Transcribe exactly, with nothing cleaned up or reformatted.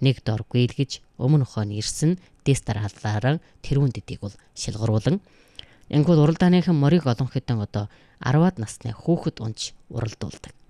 нэг дор гүйлгэж өмнө хойно ирсэн дэс дараалалаараа тэрүүн дэдийг бол шилгруулан ингүүд уралдааныхан морийг олон хэдэн одоо арваад насны хүүхэд унж уралдуулдаг.